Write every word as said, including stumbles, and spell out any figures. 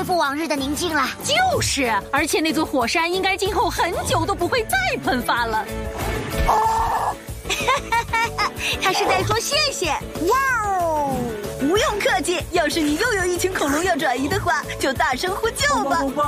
复往日的宁静了。 就是，而且那座火山应该今后很久都不会再喷发了。 哦，他是在说谢谢。哇哦！ 不用客气，要是你又有一群恐龙要转移的话，就大声呼救吧。